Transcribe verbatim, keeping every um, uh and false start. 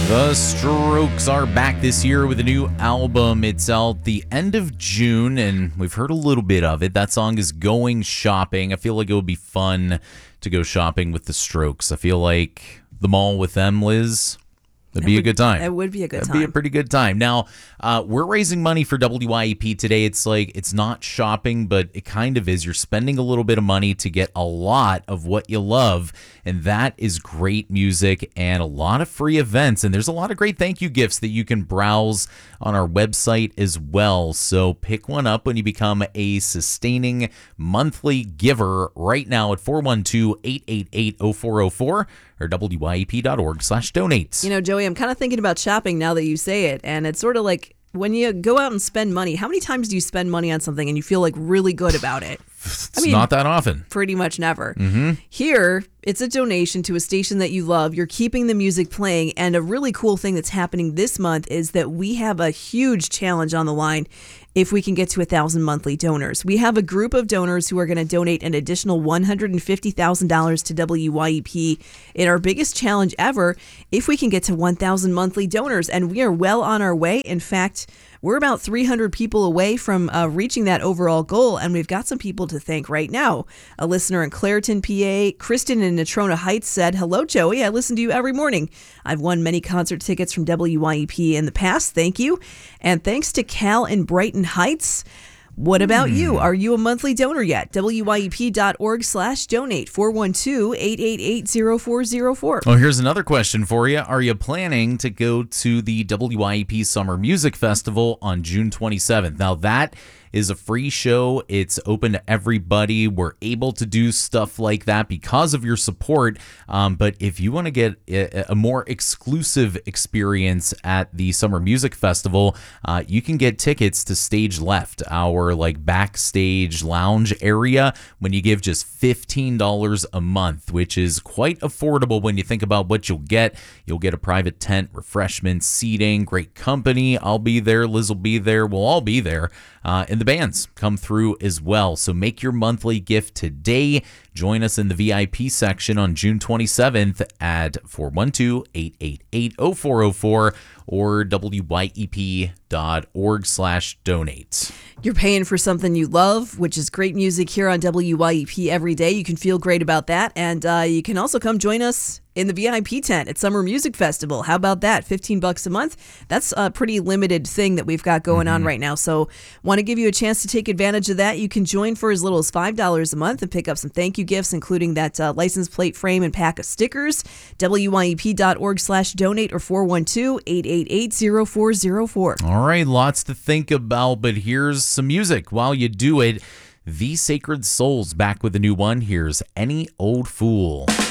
The Strokes are back this year with a new album. It's out the end of June, and we've heard a little bit of it. That song is Going Shopping. I feel like it would be fun to go shopping with the Strokes. I feel like the mall with them, Liz, that'd be would, a good time. It would be a good That'd time. be a pretty good time. Now, uh, we're raising money for W I E P today. It's like, it's not shopping, but it kind of is. You're spending a little bit of money to get a lot of what you love, and that is great music and a lot of free events. And there's a lot of great thank you gifts that you can browse on our website as well. So pick one up when you become a sustaining monthly giver right now at four one two, eight eight eight, zero four zero four or W I E P dot org slash donate. You know, Joey, I'm kind of thinking about shopping now that you say it, and it's sort of like when you go out and spend money, how many times do you spend money on something and you feel like really good about it? It's I mean, not that often. Pretty much never. Mm-hmm. Here, it's a donation to a station that you love. You're keeping the music playing, and a really cool thing that's happening this month is that we have a huge challenge on the line if we can get to one thousand monthly donors. We have a group of donors who are going to donate an additional one hundred fifty thousand dollars to W Y E P in our biggest challenge ever if we can get to one thousand monthly donors, and we are well on our way. In fact, we're about three hundred people away from uh, reaching that overall goal, and we've got some people to thank right now. A listener in Clareton, P A, Kristen in Natrona Heights said, "Hello, Joey. I listen to you every morning. I've won many concert tickets from W Y E P in the past. Thank you." And thanks to Cal in Brighton Heights. What about mm. you? Are you a monthly donor yet? W Y E P dot org slash donate, four one two, eight eight eight, zero four zero four. Oh, here's another question for you. Are you planning to go to the W Y E P Summer Music Festival on June twenty-seventh? Now, that is a free show. It's open to everybody. We're able to do stuff like that because of your support. Um, but if you want to get a, a more exclusive experience at the Summer Music Festival, uh, you can get tickets to Stage Left, our like backstage lounge area, when you give just fifteen dollars a month, which is quite affordable when you think about what you'll get. You'll get a private tent, refreshments, seating, great company. I'll be there. Liz will be there. We'll all be there. Uh, and the bands come through as well. So make your monthly gift today. Join us in the V I P section on June twenty-seventh at four one two, eight eight eight, zero four zero four or W Y E P dot org slash donate. You're paying for something you love, which is great music here on W Y E P every day. You can feel great about that. And uh, you can also come join us in the V I P tent at Summer Music Festival. How about that? fifteen bucks a month. That's a pretty limited thing that we've got going mm-hmm. on right now. So want to give you a chance to take advantage of that. You can join for as little as five dollars a month and pick up some thank you gifts, including that uh, license plate frame and pack of stickers. W Y E P dot org slash donate or four one two, eight eight eight, zero four zero four. All right, lots to think about, but here's some music. While you do it, The Sacred Souls back with a new one. Here's Any Old Fool.